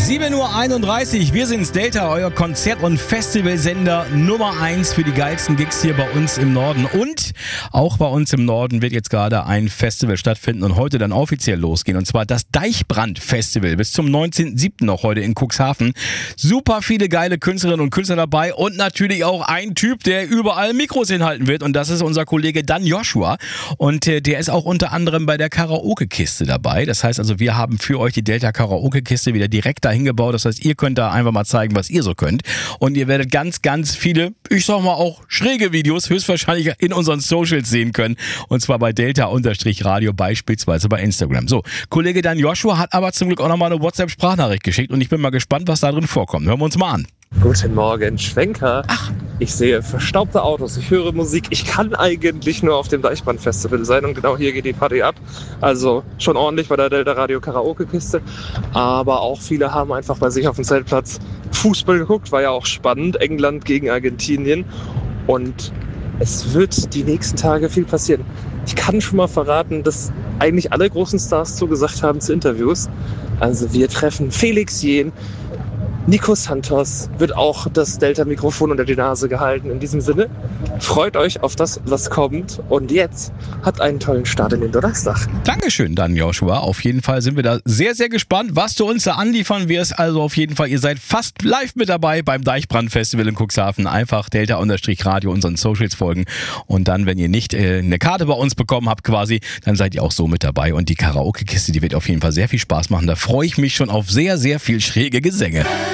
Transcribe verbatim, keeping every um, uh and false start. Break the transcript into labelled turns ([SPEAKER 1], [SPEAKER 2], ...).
[SPEAKER 1] sieben Uhr einunddreißig, wir sind's, Delta, euer Konzert- und Festivalsender Nummer eins für die geilsten Gigs hier bei uns im Norden. Und auch bei uns im Norden wird jetzt gerade ein Festival stattfinden und heute dann offiziell losgehen. Und zwar das Deichbrand-Festival bis zum neunzehnten siebten noch heute in Cuxhaven. Super viele geile Künstlerinnen und Künstler dabei und natürlich auch ein Typ, der überall Mikros hinhalten wird. Und das ist unser Kollege Dan Joshua. Und äh, der ist auch unter anderem bei der Karaoke-Kiste dabei. Das heißt also, wir haben für euch die Delta Karaoke-Kiste wieder direkt dahin gebaut. Das heißt, ihr könnt da einfach mal zeigen, was ihr so könnt. Und ihr werdet ganz, ganz viele, ich sag mal auch schräge Videos höchstwahrscheinlich in unseren Socials sehen können. Und zwar bei Delta-Radio, beispielsweise bei Instagram. So, Kollege Dan Joshua hat aber zum Glück auch nochmal eine WhatsApp-Sprachnachricht geschickt. Und ich bin mal gespannt, was da drin vorkommt. Hören wir uns mal an.
[SPEAKER 2] Guten Morgen, Schwenker.
[SPEAKER 1] Ach.
[SPEAKER 2] Ich sehe verstaubte Autos, ich höre Musik. Ich kann eigentlich nur auf dem Deichbrand-Festival sein und genau hier geht die Party ab. Also schon ordentlich bei der Delta Radio Karaoke-Kiste. Aber auch viele haben einfach bei sich auf dem Zeltplatz Fußball geguckt. War ja auch spannend. England gegen Argentinien. Und es wird die nächsten Tage viel passieren. Ich kann schon mal verraten, dass eigentlich alle großen Stars zugesagt haben zu Interviews. Also wir treffen Felix Jähn. Nico Santos wird auch das Delta-Mikrofon unter die Nase gehalten. In diesem Sinne, freut euch auf das, was kommt. Und jetzt habt einen tollen Start in den Donnerstag.
[SPEAKER 1] Dankeschön, Dan Joshua. Auf jeden Fall sind wir da sehr, sehr gespannt, was du uns da anliefern wirst. Also auf jeden Fall, ihr seid fast live mit dabei beim Deichbrand-Festival in Cuxhaven. Einfach Delta-Radio unseren Socials folgen. Und dann, wenn ihr nicht äh, eine Karte bei uns bekommen habt quasi, dann seid ihr auch so mit dabei. Und die Karaoke-Kiste, die wird auf jeden Fall sehr viel Spaß machen. Da freue ich mich schon auf sehr, sehr viel schräge Gesänge.